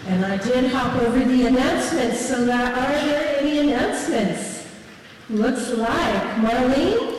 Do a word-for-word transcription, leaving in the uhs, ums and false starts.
And I did hop over the announcements, so that are there any announcements? Looks like Marlene?